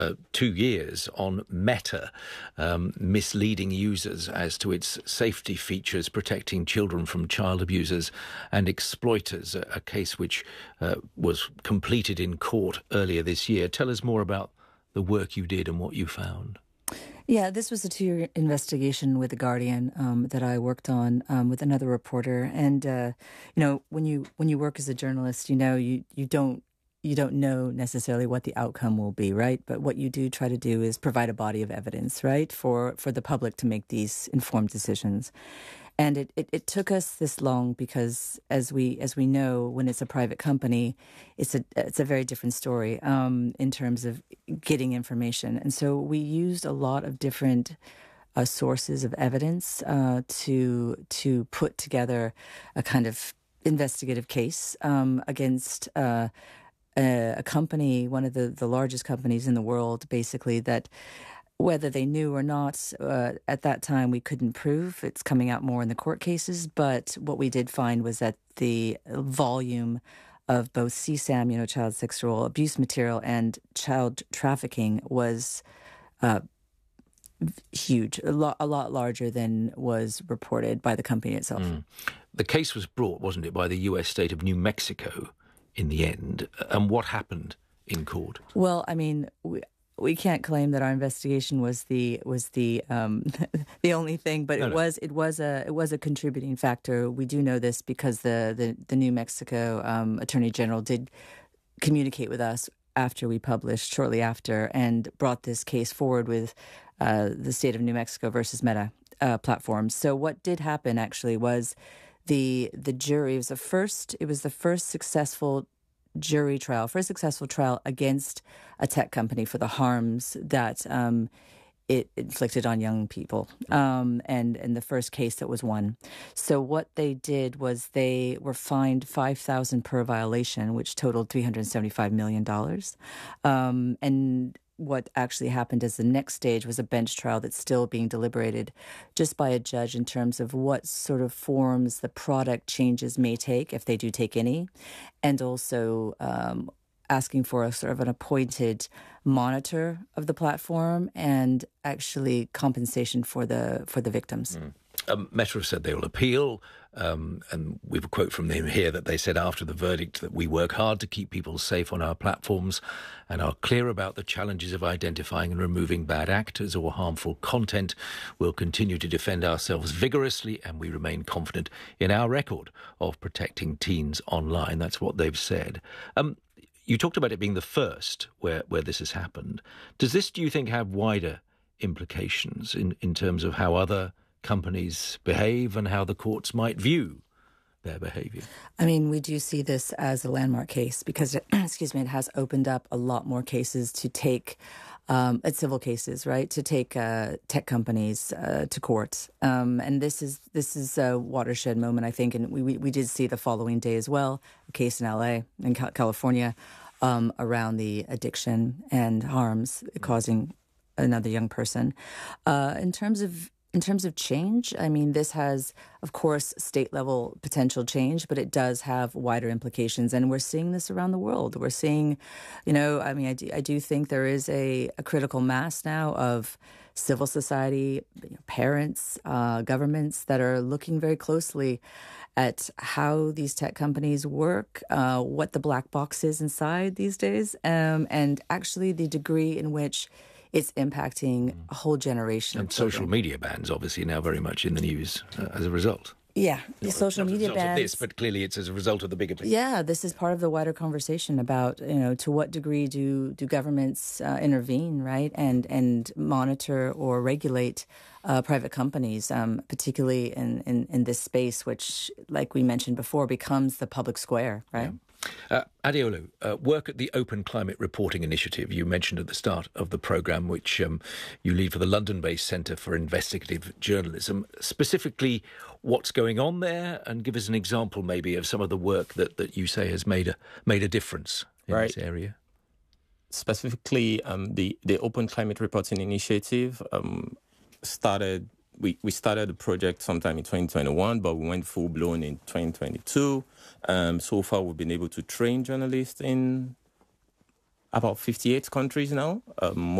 2 years on Meta misleading users as to its safety features protecting children from child abusers and exploiters, a case which was completed in court earlier this year. Tell us more about the work you did and what you found. Yeah, this was a 2-year investigation with The Guardian that I worked on with another reporter. And, when you work as a journalist, you don't know necessarily what the outcome will be, right? But what you do try to do is provide a body of evidence, right, for the public to make these informed decisions. And it took us this long because, as we know, when it's a private company, it's a very different story in terms of getting information. And so we used a lot of different sources of evidence to put together a kind of investigative case against a company, one of the largest companies in the world, basically, that whether they knew or not, at that time we couldn't prove. It's coming out more in the court cases. But what we did find was that the volume of both CSAM, child sexual abuse material, and child trafficking was huge, a lot larger than was reported by the company itself. The case was brought, wasn't it, by the U.S. state of New Mexico in the end. And what happened in court? Well, I mean, we can't claim that our investigation was the the only thing, but it was a contributing factor. We do know this because the New Mexico Attorney General did communicate with us after we published, shortly after, and brought this case forward with the state of New Mexico versus Meta platforms. So what did happen actually was the jury was the first successful jury trial, first successful trial against a tech company for the harms that it inflicted on young people, and the first case that was won. So what they did was they were fined $5,000 per violation, which totaled $375 million. And what actually happened as the next stage was a bench trial that's still being deliberated just by a judge in terms of what sort of forms the product changes may take, if they do take any, and also asking for a sort of an appointed monitor of the platform and actually compensation for the victims. Meta have said they will appeal, and we have a quote from them here that they said after the verdict that we work hard to keep people safe on our platforms and are clear about the challenges of identifying and removing bad actors or harmful content. We'll continue to defend ourselves vigorously, and we remain confident in our record of protecting teens online. That's what they've said. You talked about it being the first where this has happened. Does this, do you think, have wider implications in terms of how other companies behave and how the courts might view their behaviour? I mean, we do see this as a landmark case because, it has opened up a lot more cases to take, civil cases, right, to take tech companies to court. And this is a watershed moment, I think, and we did see the following day as well, a case in L.A., in California, around the addiction and harms causing another young person. In terms of change, I mean, this has, of course, state-level potential change, but it does have wider implications, and we're seeing this around the world. We're seeing, I do think there is a critical mass now of civil society, parents, governments that are looking very closely at how these tech companies work, what the black box is inside these days, and actually the degree in which it's impacting a whole generation. And social media bans, obviously, now very much in the news as a result. Yeah, the social media bans. Of this, but clearly it's as a result of the bigger picture. Yeah, this is part of the wider conversation about, to what degree do governments intervene, right, and monitor or regulate private companies, particularly in this space, which, like we mentioned before, becomes the public square, right? Yeah. Adeolu, work at the Open Climate Reporting Initiative, you mentioned at the start of the programme, which you lead for the London-based Centre for Investigative Journalism. Specifically, what's going on there? And give us an example, maybe, of some of the work that you say has made a difference in this area. Specifically, the Open Climate Reporting Initiative started... We started the project sometime in 2021, but we went full-blown in 2022. So far, we've been able to train journalists in about 58 countries now.